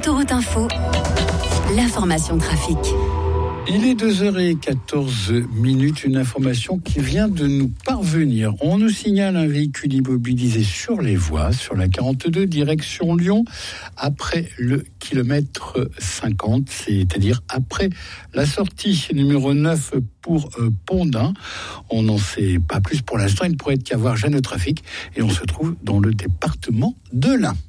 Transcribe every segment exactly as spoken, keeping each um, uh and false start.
Autoroute Info, l'information trafic. Il est deux heures quatorze minutes, une information qui vient de nous parvenir. On nous signale un véhicule immobilisé sur les voies, sur la quarante-deux, direction Lyon, après le kilomètre cinquante, c'est-à-dire après la sortie numéro neuf pour euh, Pont-d'Ain. On n'en sait pas plus pour l'instant, il pourrait y avoir gêne au trafic et on se trouve dans le département de l'Ain.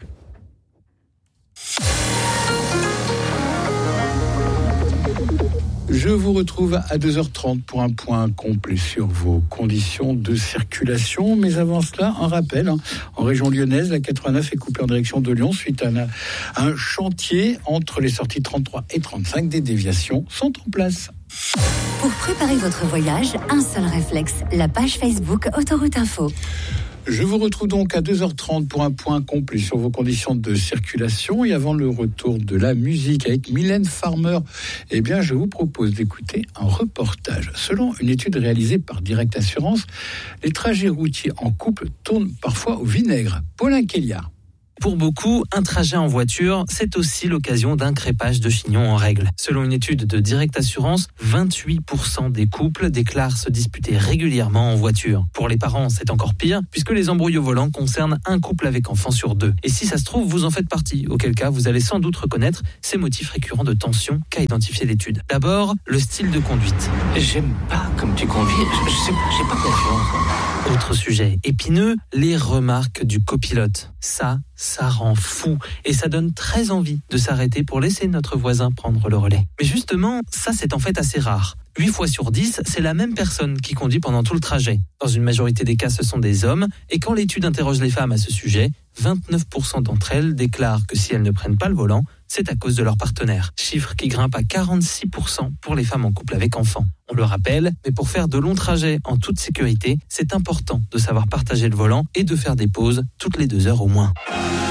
Je vous retrouve à deux heures trente pour un point complet sur vos conditions de circulation. Mais avant cela, un rappel, hein, en région lyonnaise, la quatre-vingt-neuf est coupée en direction de Lyon suite à un, un chantier entre les sorties trente-trois et trente-cinq. Des déviations sont en place. Pour préparer votre voyage, un seul réflexe, la page Facebook Autoroute Info. Je vous retrouve donc à deux heures trente pour un point complet sur vos conditions de circulation. Et avant le retour de la musique avec Mylène Farmer, eh bien, je vous propose d'écouter un reportage. Selon une étude réalisée par Direct Assurance, les trajets routiers en couple tournent parfois au vinaigre. Paulin Kéliard. Pour beaucoup, un trajet en voiture, c'est aussi l'occasion d'un crépage de chignon en règle. Selon une étude de Direct Assurance, vingt-huit pour cent des couples déclarent se disputer régulièrement en voiture. Pour les parents, c'est encore pire, puisque les embrouilles au volant concernent un couple avec enfants sur deux. Et si ça se trouve, vous en faites partie, auquel cas vous allez sans doute reconnaître ces motifs récurrents de tension qu'a identifié l'étude. D'abord, le style de conduite. J'aime pas comme tu conduis, je, je sais pas, j'ai pas confiance. Autre sujet épineux, les remarques du copilote. Ça, ça rend fou et ça donne très envie de s'arrêter pour laisser notre voisin prendre le relais. Mais justement, ça c'est en fait assez rare. huit fois sur dix, c'est la même personne qui conduit pendant tout le trajet. Dans une majorité des cas, ce sont des hommes. Et quand l'étude interroge les femmes à ce sujet, vingt-neuf pour cent d'entre elles déclarent que si elles ne prennent pas le volant, c'est à cause de leur partenaire. Chiffre qui grimpe à quarante-six pour cent pour les femmes en couple avec enfants. On le rappelle, mais pour faire de longs trajets en toute sécurité, c'est important de savoir partager le volant et de faire des pauses toutes les deux heures au moins.